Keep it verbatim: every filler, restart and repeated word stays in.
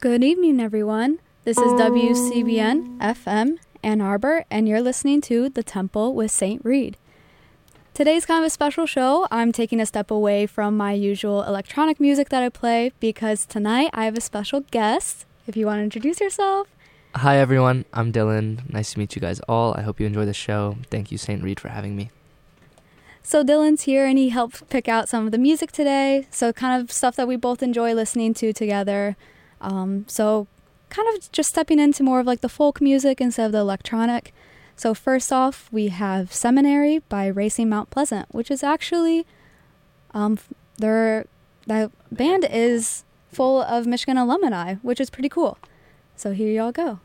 Good evening, everyone. This is W C B N F M Ann Arbor, and you're listening to The Temple with Saint Reed. Today's kind of a special show. I'm taking a step away from my usual electronic music that I play because tonight I have a special guest. If you want to introduce yourself. Hi, everyone. I'm Dylan. Nice to meet you guys all. I hope you enjoy the show. Thank you, Saint Reed, for having me. So Dylan's here, and he helped pick out some of the music today. So kind of stuff that we both enjoy listening to together. Um, so kind of just stepping into more of like the folk music instead of the electronic. So first off, we have Seminary by Racing Mount Pleasant, which is actually, um, their, that band is full of Michigan alumni, which is pretty cool. So here y'all go.